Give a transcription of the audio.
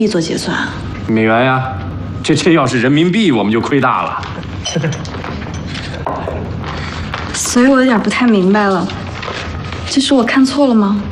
做结算啊？ 美元呀，这要是人民币，我们就亏大了。 所以我有点不太明白了，这是我看错了吗？